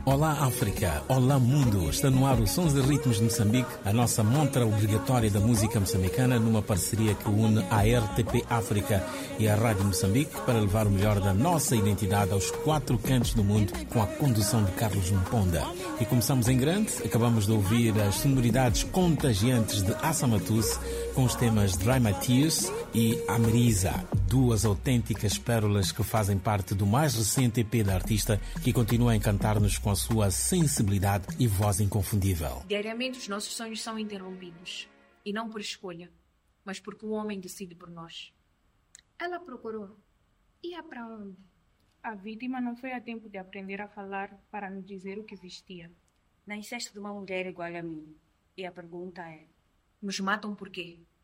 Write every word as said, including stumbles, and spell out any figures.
Olá África, olá mundo, está no ar o Sons e Ritmos de Moçambique, a nossa montra obrigatória da música moçambicana numa parceria que une a R T P África e a Rádio Moçambique para levar o melhor da nossa identidade aos quatro cantos do mundo com a condução de Carlos Mponda. E começamos em grande, acabamos de ouvir as sonoridades contagiantes de Assa Matusse com os temas Dry My Tears e Amerisa, duas autênticas pérolas que fazem parte do mais recente E P da artista, que continua a encantar-nos com a sua sensibilidade e voz inconfundível. Diariamente os nossos sonhos são interrompidos, e não por escolha, mas porque o homem decide por nós. Ela procurou. Ia para onde? A vítima não foi a tempo de aprender a falar para nos dizer o que vestia. Nasceste de uma mulher igual a mim, e a pergunta é: nos matam por quê?